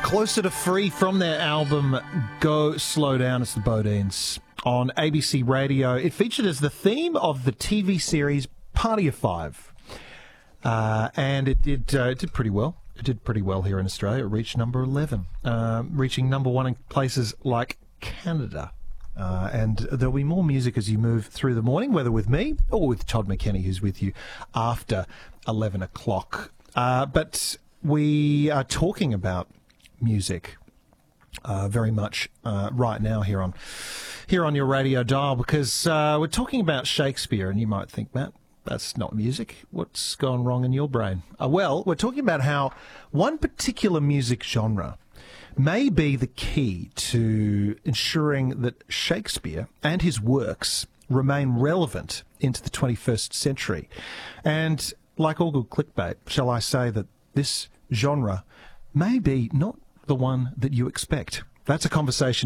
Closer to Free from their album Go Slow Down. It's the Bodines on ABC Radio. It featured as the theme of the TV series Party of Five. And it did pretty well. It did pretty well here in Australia. It reached number 11, reaching number 1 in places like Canada. And there'll be more music as you move through the morning, whether with me or with Todd McKenney, who's with you after 11 o'clock. But we are talking about music very much right now here on your radio dial, because we're talking about Shakespeare, and you might think, Matt, that's not music. What's gone wrong in your brain? Well, we're talking about how one particular music genre may be the key to ensuring that Shakespeare and his works remain relevant into the 21st century. And like all good clickbait, shall I say that this genre may be not the one that you expect. That's a conversation